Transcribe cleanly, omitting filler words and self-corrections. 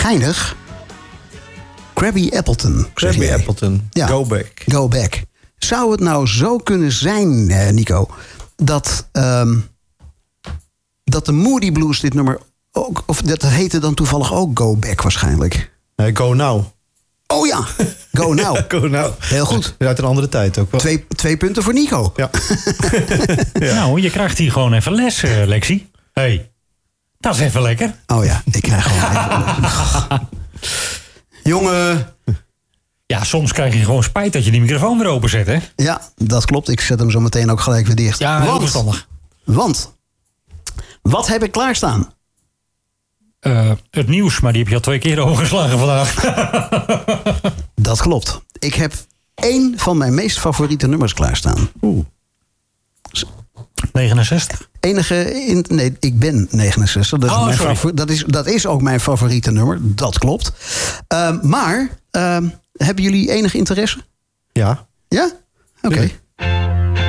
geinig. Krabby Appleton. Krabby Appleton. Ja. Go Back. Go Back. Zou het nou zo kunnen zijn, Nico, dat de Moody Blues dit nummer ook, of dat heette dan toevallig ook Go Back waarschijnlijk? Go Now. Oh ja, Go Now. Go Now. Heel goed. Uit een andere tijd ook wel. 2 punten voor Nico. Ja. Nou, je krijgt hier gewoon even les, Lexie. Hey, dat is even lekker. Oh ja, ik krijg gewoon even... Jongen. Ja, soms krijg je gewoon spijt dat je die microfoon weer openzet, hè? Ja, dat klopt. Ik zet hem zo meteen ook gelijk weer dicht. Ja, heel verstandig. Want, wat heb ik klaarstaan? Het nieuws, maar die heb je al 2 keer overgeslagen vandaag. Dat klopt. Ik heb 1 van mijn meest favoriete nummers klaarstaan. 69? Nee, ik ben 69. Dat is ook mijn favoriete nummer. Dat klopt. Maar, hebben jullie enig interesse? Ja. Ja? Oké.